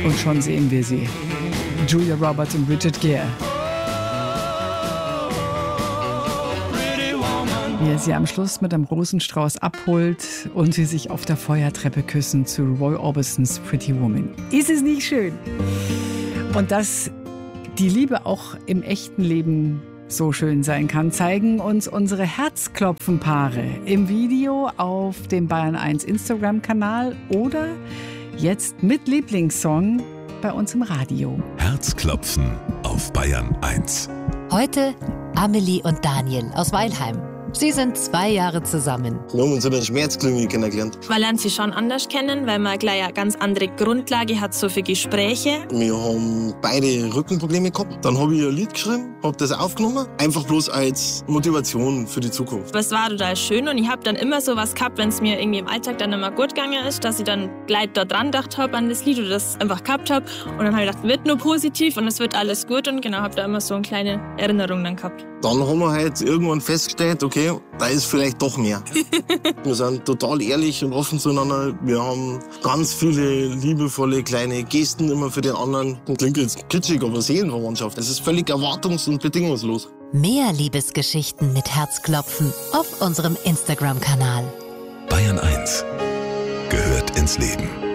Und schon sehen wir sie. Julia Roberts und Richard Gere. Wie er sie am Schluss mit einem Rosenstrauß abholt und sie sich auf der Feuertreppe küssen zu Roy Orbisons Pretty Woman. Ist es nicht schön? Und dass die Liebe auch im echten Leben so schön sein kann, zeigen uns unsere Herzklopfen-Paare im Video auf dem Bayern 1 Instagram-Kanal oder jetzt mit Lieblingssong bei uns im Radio. Herzklopfen auf Bayern 1. Heute Amelie und Daniel aus Weilheim. Sie sind 2 Jahre zusammen. Wir haben uns in der Schmerzklinik kennengelernt. Man lernt sie schon anders kennen, weil man gleich eine ganz andere Grundlage hat, so für Gespräche. Wir haben beide Rückenprobleme gehabt. Dann habe ich ein Lied geschrieben, habe das aufgenommen. Einfach bloß als Motivation für die Zukunft. Das war total schön und ich habe dann immer so was gehabt, wenn es mir irgendwie im Alltag dann immer gut gegangen ist, dass ich dann gleich da dran gedacht habe an das Lied oder das einfach gehabt habe. Und dann habe ich gedacht, wird nur positiv und es wird alles gut und genau, habe da immer so eine kleine Erinnerung dann gehabt. Dann haben wir halt irgendwann festgestellt, okay, da ist vielleicht doch mehr. Wir sind total ehrlich und offen zueinander. Wir haben ganz viele liebevolle kleine Gesten immer für den anderen. Das klingt jetzt kitschig, aber Seelenverwandtschaft. Das ist völlig erwartungs- und bedingungslos. Mehr Liebesgeschichten mit Herzklopfen auf unserem Instagram-Kanal. Bayern 1 gehört ins Leben.